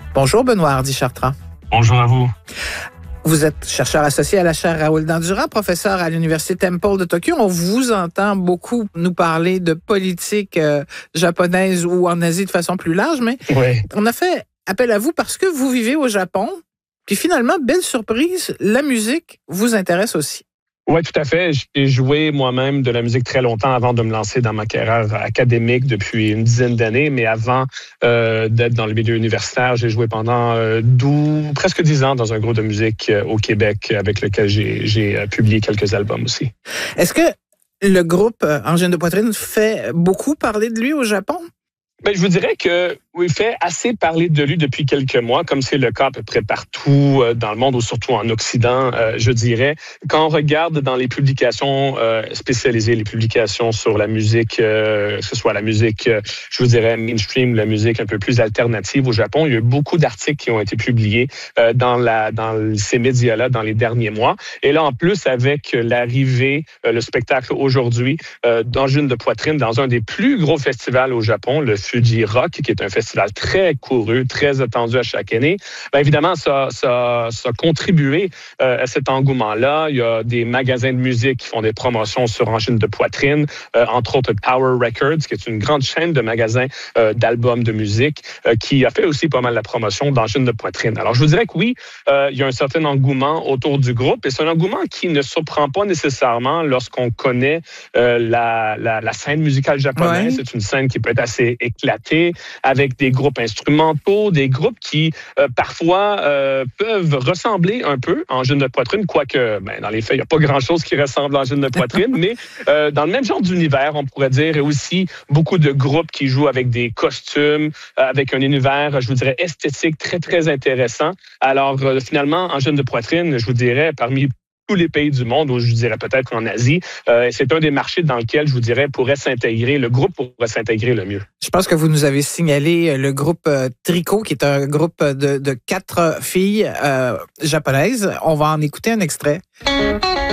Bonjour Benoît Hardy-Chartrand. Bonjour à vous. Vous êtes chercheur associé à la chaire Raoul Dandurand, professeur à l'Université Temple de Tokyo. On vous entend beaucoup nous parler de politique japonaise ou en Asie de façon plus large, mais on a fait appel à vous parce que vous vivez au Japon. Puis finalement, belle surprise, la musique vous intéresse aussi. Oui, tout à fait. J'ai joué moi-même de la musique très longtemps avant de me lancer dans ma carrière académique depuis une dizaine d'années. Mais avant d'être dans le milieu universitaire, j'ai joué pendant presque 10 ans dans un groupe de musique au Québec avec lequel j'ai publié quelques albums aussi. Est-ce que le groupe Angine de poitrine fait beaucoup parler de lui au Japon? Ben, je vous dirais que il fait assez parler de lui depuis quelques mois, comme c'est le cas à peu près partout dans le monde ou surtout en Occident, je dirais. Quand on regarde dans les publications spécialisées, les publications sur la musique, que ce soit la musique, je vous dirais, mainstream, la musique un peu plus alternative au Japon, il y a eu beaucoup d'articles qui ont été publiés dans ces médias-là dans les derniers mois. Et là, en plus, avec l'arrivée, le spectacle aujourd'hui d'Angine de poitrine dans un des plus gros festivals au Japon, le Fuji Rock, qui est un festival très couru, très attendu à chaque année. Bien évidemment, ça a contribué à cet engouement-là. Il y a des magasins de musique qui font des promotions sur Angine de poitrine, entre autres Power Records, qui est une grande chaîne de magasins d'albums de musique, qui a fait aussi pas mal la promotion d'Angine de poitrine. Alors, je vous dirais que oui, il y a un certain engouement autour du groupe, et c'est un engouement qui ne surprend pas nécessairement lorsqu'on connaît la scène musicale japonaise. Ouais. C'est une scène qui peut être assez éclatée, avec des groupes instrumentaux, des groupes qui parfois peuvent ressembler un peu à Angine de poitrine, quoique dans les faits, il n'y a pas grand-chose qui ressemble à Angine de poitrine, mais dans le même genre d'univers, on pourrait dire, et aussi beaucoup de groupes qui jouent avec des costumes, avec un univers, je vous dirais, esthétique très, très intéressant. Alors, finalement, Angine de poitrine, je vous dirais, parmi tous les pays du monde, ou je dirais peut-être en Asie, c'est un des marchés dans lequel, je vous dirais, le groupe pourrait s'intégrer le mieux. Je pense que vous nous avez signalé le groupe Tricot, qui est un groupe de 4 filles japonaises. On va en écouter un extrait.